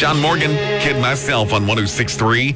John Morgan, Kid Myself on 106.3,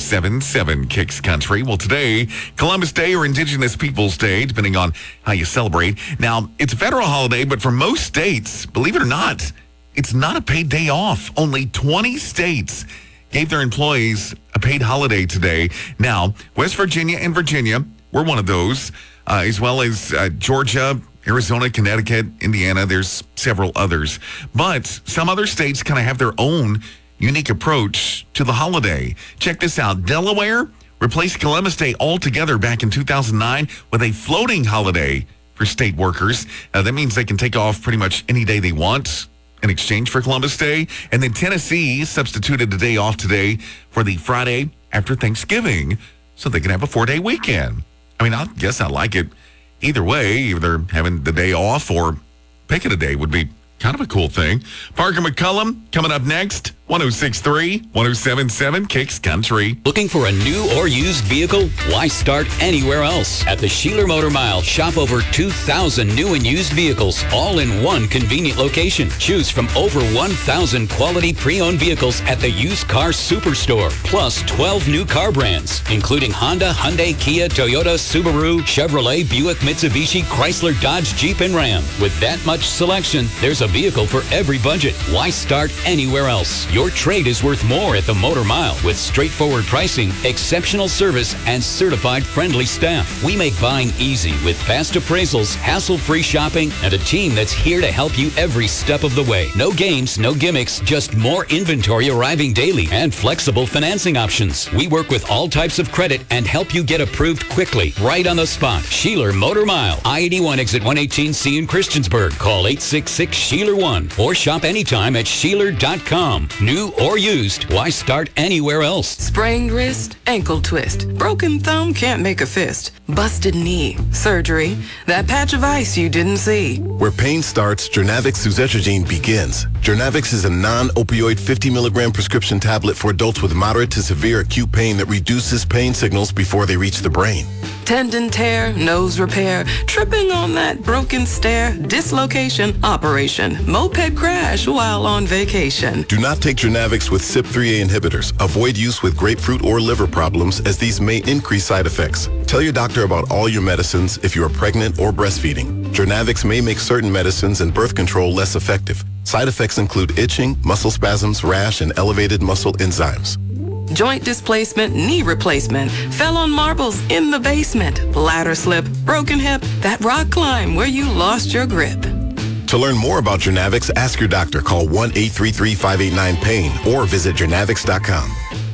107.7 Kicks Country. Well, today, Columbus Day or Indigenous Peoples Day, depending on how you celebrate. Now, it's a federal holiday, but for most states, believe it or not, it's not a paid day off. Only 20 states gave their employees a paid holiday today. Now, West Virginia and Virginia were one of those, as well as Georgia, Arizona, Connecticut, Indiana. There's several others. But some other states kind of have their own unique approach to the holiday. Check this out. Delaware replaced Columbus Day altogether back in 2009 with a floating holiday for state workers. That means they can take off pretty much any day they want in exchange for Columbus Day. And then Tennessee substituted the day off today for the Friday after Thanksgiving so they can have a 4-day weekend. I mean, I guess I like it either way. Either having the day off or picking a day would be kind of a cool thing. Parker McCullum coming up next. 106.3, 107.7 Kicks Country. Looking for a new or used vehicle? Why start anywhere else? At the Sheeler Motor Mile, shop over 2,000 new and used vehicles, all in one convenient location. Choose from over 1,000 quality pre-owned vehicles at the Used Car Superstore, plus 12 new car brands, including Honda, Hyundai, Kia, Toyota, Subaru, Chevrolet, Buick, Mitsubishi, Chrysler, Dodge, Jeep, and Ram. With that much selection, there's a vehicle for every budget. Why start anywhere else? Your trade is worth more at the Motor Mile with straightforward pricing, exceptional service, and certified friendly staff. We make buying easy with fast appraisals, hassle-free shopping, and a team that's here to help you every step of the way. No games, no gimmicks, just more inventory arriving daily and flexible financing options. We work with all types of credit and help you get approved quickly, right on the spot. Sheeler Motor Mile, I-81 exit 118C in Christiansburg. Call 866-SHEELER1 or shop anytime at Sheeler.com. New or used, why start anywhere else? Sprained wrist, ankle twist, broken thumb, can't make a fist, busted knee, surgery, that patch of ice you didn't see. Where pain starts, Jernavix suzetrigine begins. Jernavix is a non-opioid 50 milligram prescription tablet for adults with moderate to severe acute pain that reduces pain signals before they reach the brain. Tendon tear, nose repair, tripping on that broken stair, dislocation, operation, moped crash while on vacation. Do not take Jernavix with CYP3A inhibitors. Avoid use with grapefruit or liver problems as these may increase side effects. Tell your doctor about all your medicines if you are pregnant or breastfeeding. Jernavix may make certain medicines and birth control less effective. Side effects include itching, muscle spasms, rash, and elevated muscle enzymes. Joint displacement, knee replacement, fell on marbles in the basement, ladder slip, broken hip, that rock climb where you lost your grip. To learn more about Jernavix, ask your doctor. Call 1-833-589-PAIN or visit jernavix.com.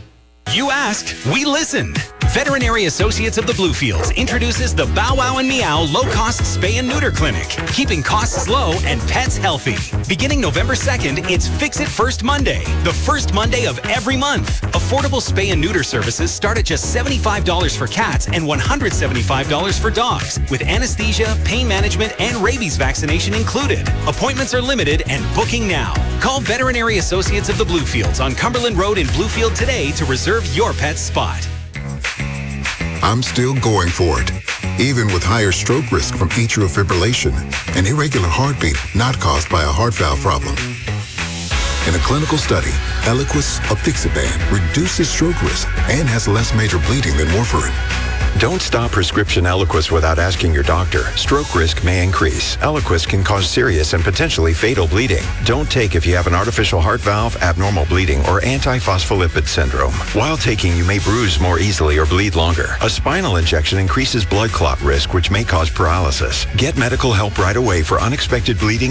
You asked, we listened. Veterinary Associates of the Bluefields introduces the Bow Wow and Meow low-cost spay and neuter clinic, keeping costs low and pets healthy. Beginning November 2nd, it's Fix It First Monday, the first Monday of every month. Affordable spay and neuter services start at just $75 for cats and $175 for dogs, with anesthesia, pain management, and rabies vaccination included. Appointments are limited and booking now. Call Veterinary Associates of the Bluefields on Cumberland Road in Bluefield today to reserve your pet's spot. I'm still going for it, even with higher stroke risk from atrial fibrillation, an irregular heartbeat not caused by a heart valve problem. In a clinical study, Eliquis apixaban reduces stroke risk and has less major bleeding than warfarin. Don't stop prescription Eliquis without asking your doctor. Stroke risk may increase. Eliquis can cause serious and potentially fatal bleeding. Don't take if you have an artificial heart valve, abnormal bleeding, or antiphospholipid syndrome. While taking, you may bruise more easily or bleed longer. A spinal injection increases blood clot risk, which may cause paralysis. Get medical help right away for unexpected bleeding